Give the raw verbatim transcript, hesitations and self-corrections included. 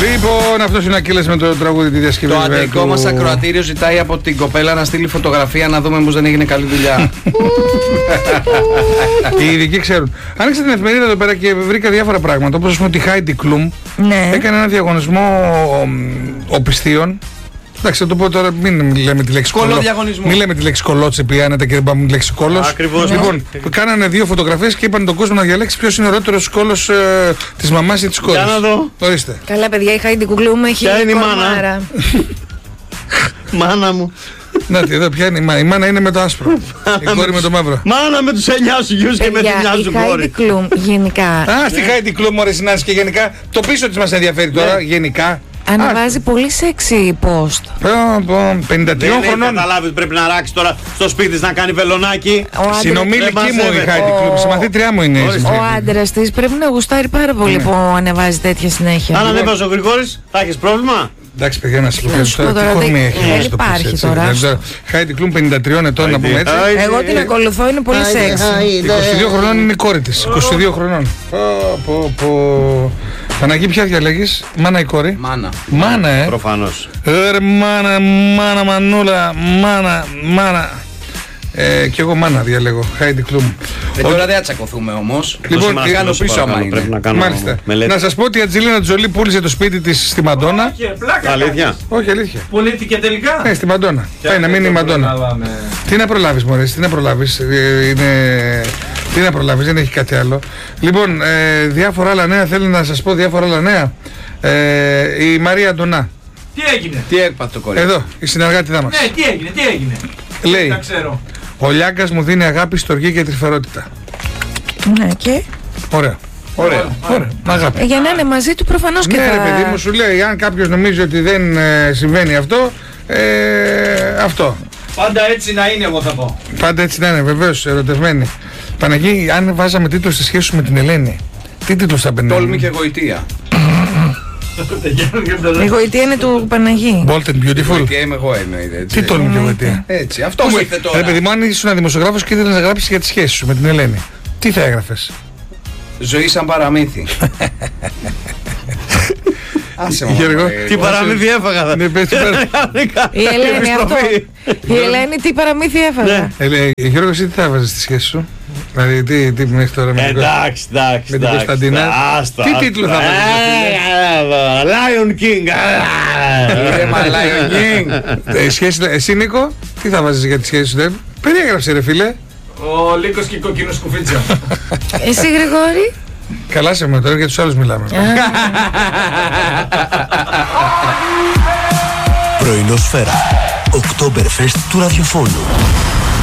Λοιπόν, αυτός είναι ο Ακύλες με το τραγούδι τη διασκευή. Το αντρικό μας ακροατήριο ζητάει από την κοπέλα να στείλει φωτογραφία να δούμε πως δεν έγινε καλή δουλειά. Οι ειδικοί ξέρουν. Άνοιξα την εφημερίδα εδώ πέρα και βρήκα διάφορα πράγματα. Όπως ας πούμε ότι η Heidi Klum Ναι. έκανε ένα διαγωνισμό οπισθίων. Εντάξει, θα το πω τώρα, μην λέμε τη λέξη κολό. Μην λέμε τη λέξη κολότσε πιάνετε και δεν πάμε τη λέξη κόλος. Ακριβώς. Λοιπόν, κάνανε δύο φωτογραφίες και είπαν τον κόσμο να διαλέξει ποιος είναι ο ωραίτερος κόλος ε, της μαμάς ή της κόρης. Για να δω. Ορίστε. Καλά, παιδιά, η Heidi Klum έχει. Ποια είναι η μάνα? κορμάρα. Μάνα μου. Να τη, εδώ ποια είναι η μάνα. Η μάνα είναι με το άσπρο. Η κόρη με το μαύρο. Μάνα με τους εννιά σου γιους και με τη μια σου Η κόρη. Heidi Klum γενικά Α, στη Heidi Klum μωρέ συνάντηση και γενικά. Το πίσω της μας ενδιαφέρει τώρα, γενικά. αναβάζει πολύ σεξι post. πενήντα τριών Δεν έχει χρονών. καταλάβει ότι πρέπει να ράξει τώρα στο σπίτι της να κάνει βελονάκι. Ο άντρας- Συνομήλικη Δεν μου η μαζεύεται. Heidi Klum. Συμμαθήτριά μου είναι. η Ο συμμαθήτρια. άντρας της πρέπει να γουστάρει πάρα πολύ που ανεβάζει τέτοια συνέχεια. Αν ανέβασε ο Γρηγόρης, θα έχεις πρόβλημα. Εντάξει, παιδιά, να σας πω Να σου πω τώρα. Τι τώρα, κορμί δεν- έχει δεν να το πεις υπάρχει έτσι, τώρα. δεν ξέρω. Heidi Klum πενήντα τριών ετών, να πούμε έτσι. Εγώ την ακολουθώ, είναι πολύ σεξι. είκοσι δύο χρονών είναι η κόρη της. είκοσι δύο χρονών. Πω, πω, πω. Παναγί, ποια διαλέγεις, μάνα ή κόρη? Μάνα. Μάνα, ε. Προφανώς. Ε, ρε, μάνα, μάνα, μανούλα, μάνα, μάνα. Ε, κι εγώ μάνα διαλέγω. Heidi Klum. Ε, τώρα δεν θα τσακωθούμε όμως. Λοιπόν, Σήμερα τι κάνω κάνω πίσω άμα Πρέπει είναι. να κάνω Μάλιστα. μελέτη. Να σας πω ότι η Ατζελίνα Τζολί πούλησε το σπίτι της στη Μαντόνα. Αλήθεια. Όχι, αλήθεια. Πουλήθηκε τελικά. Ναι, στη Μαντόνα. Πάει να μείνει η Μαντόνα. Τι να προλάβεις, μωρέ, τι να προλάβεις. Ε, είναι... Τι να προλάβεις, δεν έχει κάτι άλλο. Λοιπόν, ε, διάφορα άλλα νέα, θέλω να σας πω διάφορα άλλα νέα. Ε, η Μαρία Αντωνά, Τι έγινε. Τι έπαθε το κορίτσι. εδώ, η συνεργάτητά μας. Ναι, τι έγινε, τι έγινε. Λέει, Δεν ξέρω. ο Λιάγκας μου δίνει αγάπη, στοργή και τρυφερότητα. Ναι, και Ωραία. Ωραία. Ωραία. Αγάπη. ε, για να είναι μαζί του προφανώς και Ναι, θα. ρε παιδί μου, σου λέει, αν κάποιος νομίζει ότι δεν ε, συμβαίνει αυτό, ε, αυτό. Πάντα έτσι να είναι, εγώ θα πω. Πάντα έτσι να είναι, βεβαίως, ερωτευμένοι. Παναγί, αν βάζαμε τίτλο στη σχέση σου με την Ελένη, τι τίτλο θα μπαινε? Τόλμη και γοητεία. Η γοητεία είναι του Παναγί. Bold and beautiful. Γοητεία είμαι εγώ εννοείται. έτσι. Τι τόλμη και γοητεία? Έτσι, αυτό μου ήρθε Ρε τώρα. παιδί μου, αν ήσουν δημοσιογράφος και ήθελες να γράψεις για τη σχέση σου με την Ελένη, τι θα έγραφες? Ζωή σαν παραμύθι. Άσε μου, Γιώργο, μωρέ. Τι παραμύθι έφαγα θα. Ναι, πες, τι παρα- Η Ελένη αυτό. Η Ελένη τι παραμύθι έφαγα. Ε, λέει, Γιώργο, εσύ τι θα έβαζες στη σχέση σου? Δηλαδή, τι, τι μέχρι τώρα με την Εντάξει, εντάξει. Με την Κωνσταντίνα. Τι τίτλο θα βάζεις? Lion King. Ήρε μα Lion King. Ε, σχέση, εσύ Νίκο, τι θα βάζεις για τη σχέση σου? Δεν περιέγραψε ρε φίλε. Ο Λύκος και η κοκκίνο σκουφίτσα. Εσύ Γρηγόρη. Καλά σε με τώρα, για τους άλλους μιλάμε. Πρωινόσφαιρα. Oktoberfest του ραδιοφώνου.